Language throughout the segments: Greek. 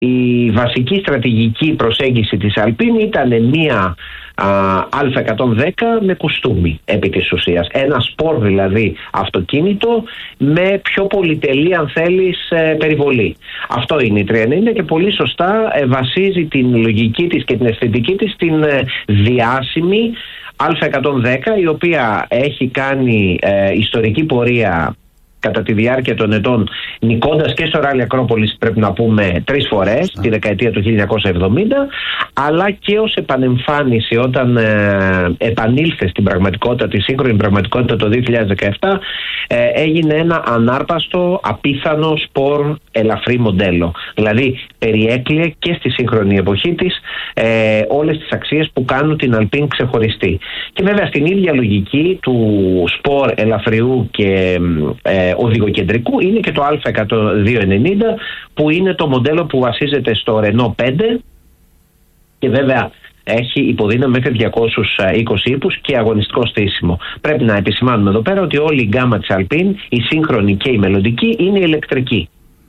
η βασική στρατηγική προσέγγιση της Alpine ήταν μία Α110 με κουστούμι επί της ουσίας. Ένα σπορ δηλαδή αυτοκίνητο με πιο πολυτελή, αν θέλεις, περιβολή. Αυτό είναι η 390 και πολύ σωστά βασίζει την λογική της και την αισθητική της στην διάσημη Α110, η οποία έχει κάνει ιστορική πορεία κατά τη διάρκεια των ετών, νικώντας και στο Ράλι Ακρόπολης, πρέπει να πούμε, 3 φορές τη δεκαετία του 1970, αλλά και ως επανεμφάνιση όταν επανήλθε στην πραγματικότητα, τη σύγχρονη πραγματικότητα το 2017, έγινε ένα ανάρπαστο, απίθανο σπορ ελαφρύ μοντέλο. Δηλαδή περιέκλειε και στη σύγχρονη εποχή της όλες τις αξίες που κάνουν την Alpine ξεχωριστή. Και βέβαια στην ίδια λογική του σπορ ελαφριού και οδηγοκεντρικού είναι και το Α290, που είναι το μοντέλο που βασίζεται στο Renault 5 και βέβαια έχει υποδύναμη μέχρι 220 ύπους και αγωνιστικό στήσιμο. Πρέπει να επισημάνουμε εδώ πέρα ότι όλη η γκάμα της Alpine, η σύγχρονη και η μελλοντική, είναι ηλεκτρική.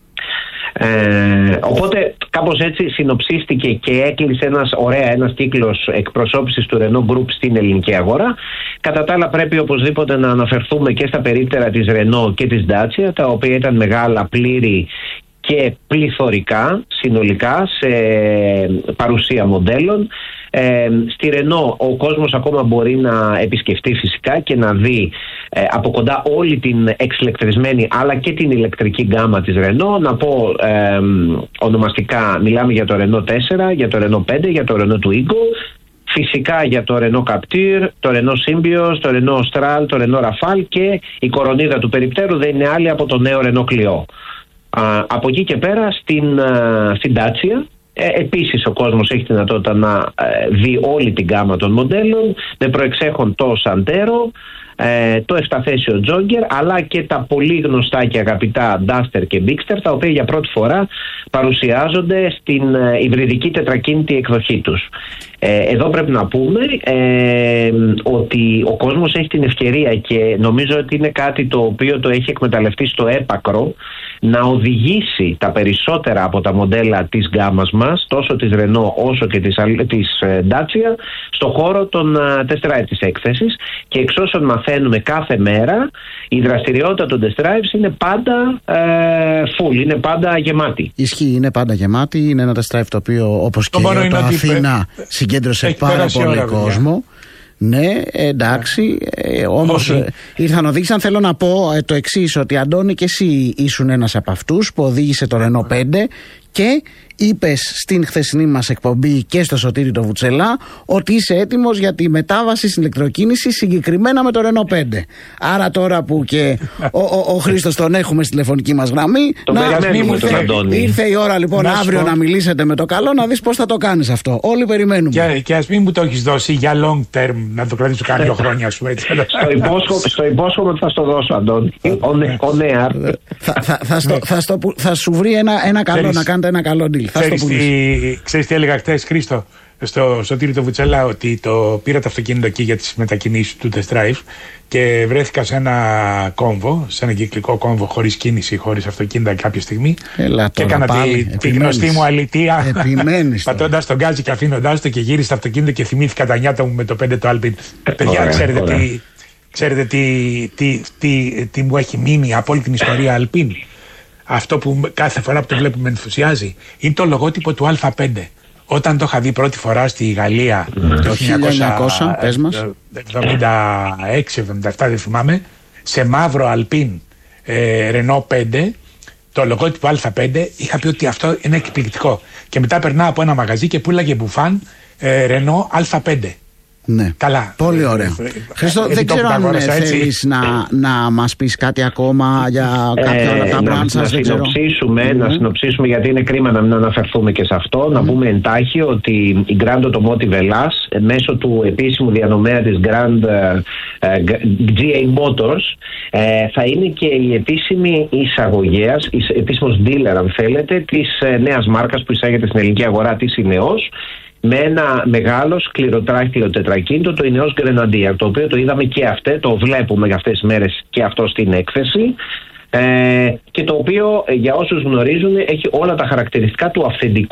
Οπότε κάπως έτσι συνοψίστηκε και έκλεισε ένας κύκλος εκπροσώπησης του Renault Group στην ελληνική αγορά. Κατά τα άλλα πρέπει οπωσδήποτε να αναφερθούμε και στα περίπτερα της Renault και της Dacia, τα οποία ήταν μεγάλα, πλήρη και πληθωρικά συνολικά σε παρουσία μοντέλων. Στη Renault ο κόσμος ακόμα μπορεί να επισκεφτεί φυσικά και να δει από κοντά όλη την εξηλεκτρισμένη αλλά και την ηλεκτρική γκάμα της Renault. Να πω ονομαστικά, μιλάμε για το Renault 4, για το Renault 5, για το Renault Twingo, φυσικά για το Renault Captur, το Renault Symbioz, το Renault Austral, το Renault Rafale και η κορονίδα του περιπτέρου δεν είναι άλλη από το νέο Renault Clio. Από εκεί και πέρα στην Dacia επίσης ο κόσμος έχει τη δυνατότητα να δει όλη την γκάμα των μοντέλων, με προεξέχον το Sandero, το 7θέσιο Jogger, αλλά και τα πολύ γνωστά και αγαπητά Duster και Bigster, τα οποία για πρώτη φορά παρουσιάζονται στην υβριδική τετρακίνητη εκδοχή τους. Εδώ πρέπει να πούμε ότι ο κόσμος έχει την ευκαιρία, και νομίζω ότι είναι κάτι το οποίο το έχει εκμεταλλευτεί στο έπακρο, να οδηγήσει τα περισσότερα από τα μοντέλα της γκάμας μας, τόσο της Renault όσο και της Dacia, στο χώρο των test drive της έκθεσης, και εξ όσων μαθαίνουμε κάθε μέρα, η δραστηριότητα των test drives είναι πάντα full, είναι πάντα γεμάτη. Ισχύει, είναι πάντα γεμάτη. Είναι ένα test drive το οποίο, όπως και το Αθήνα, συγκέντρωσε πάρα πολύ κόσμο. Ναι, εντάξει, όμως ήρθαν οδήγησαν. Θέλω να πω το εξής, ότι Αντώνη και εσύ ήσουν ένας από αυτούς που οδήγησε το Renault 5 και είπες στην χθεσινή μας εκπομπή και στο Σωτήρη το Βουτσελά ότι είσαι έτοιμος για τη μετάβαση στην ηλεκτροκίνηση, συγκεκριμένα με το Renault 5. Άρα τώρα που και ο Χρήστος τον έχουμε στη τηλεφωνική μας γραμμή, ήρθε η ώρα λοιπόν αύριο να μιλήσετε με το καλό, να δεις πώς θα το κάνεις αυτό. Όλοι περιμένουμε. Και ας μην μου το έχεις δώσει για long term, να το κρατήσω κάποια χρόνια σου έτσι. Στο υπόσχομαι ότι θα στο δώσω, Αντώνη. Θα σου βρει ένα καλό, να κάνετε ένα καλό deal. Ξέρεις τι έλεγα χτες, Χρήστο, στο Σωτήρη το Βουτσελά, ότι πήρα το αυτοκίνητο εκεί για τις μετακινήσεις του test drive και βρέθηκα σε ένα κόμβο, σε ένα κυκλικό κόμβο χωρίς κίνηση, χωρίς αυτοκίνητα κάποια στιγμή. Και έκανα τη γνωστή μου αλητεία, πατώντας τον γκάζι και αφήνοντάς το, και γύρισα στο αυτοκίνητο και θυμήθηκα τα νιάτα μου με το 5 το Alpine. Παιδιά, ξέρετε τι μου έχει μείνει από όλη την ιστορία Alpine? Αυτό που κάθε φορά που το βλέπουμε με ενθουσιάζει είναι το λογότυπο του Α5. Όταν το είχα δει πρώτη φορά στη Γαλλία το 1976-77, δεν θυμάμαι, σε μαύρο Alpine Renault 5, το λογότυπο Α5, είχα πει ότι αυτό είναι εκπληκτικό. Και μετά περνάω από ένα μαγαζί και πουλάγε μπουφάν Renault Α5. Ναι. Καλά. Πολύ ωραία. Χρήστο, δεν ξέρω αν θέλεις να μας πεις κάτι ακόμα για κάποια άλλα τα brands σας. Να συνοψίσουμε, γιατί είναι κρίμα να μην αναφερθούμε και σε αυτό. Να πούμε εντάχει ότι η Grand Automotive Ελλάς, μέσω του επίσημου διανομέα της Grand GA Motors, θα είναι και η επίσημη εισαγωγέας, επίσημος dealer αν θέλετε, της νέας μάρκας που εισάγεται στην ελληνική αγορά, της Ineos, με ένα μεγάλο σκληροτράχυλο τετρακίνητο, το Ineos Grenadier, το οποίο το είδαμε και το βλέπουμε για αυτές τις μέρες και αυτό στην έκθεση. και το οποίο για όσους γνωρίζουν έχει όλα τα χαρακτηριστικά του αυθεντικού